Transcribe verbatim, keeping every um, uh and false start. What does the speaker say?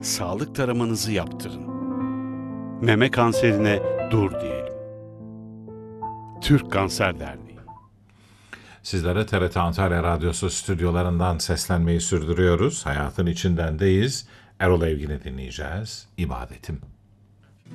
sağlık taramanızı yaptırın. Meme kanserine dur diyelim. Türk Kanser Derneği. Sizlere T R T Antalya Radyosu stüdyolarından seslenmeyi sürdürüyoruz. Hayatın içindendeyiz. Erol Evgin'i dinleyeceğiz. İbadetim.